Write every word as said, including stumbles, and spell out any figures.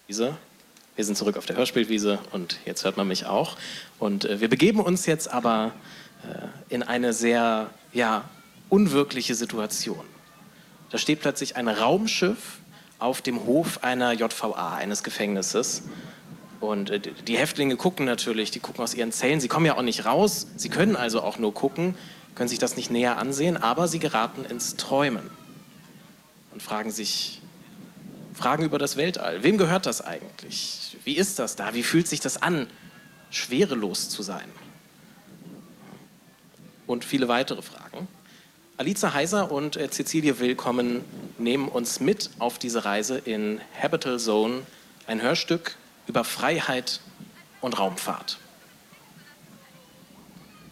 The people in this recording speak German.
Wir sind zurück auf der Hörspielwiese und jetzt hört man mich auch. Und äh, wir begeben uns jetzt aber äh, in eine sehr ja, unwirkliche Situation. Da steht plötzlich ein Raumschiff auf dem Hof einer J V A, eines Gefängnisses. Und äh, die Häftlinge gucken natürlich, die gucken aus ihren Zellen. Sie kommen ja auch nicht raus, sie können also auch nur gucken, können sich das nicht näher ansehen, aber sie geraten ins Träumen und fragen sich Fragen über das Weltall. Wem gehört das eigentlich? Wie ist das da? Wie fühlt sich das an, schwerelos zu sein? Und viele weitere Fragen. Aliza Heiser und äh, Cecilie Willkommen nehmen uns mit auf diese Reise in Habitable Zone, ein Hörstück über Freiheit und Raumfahrt.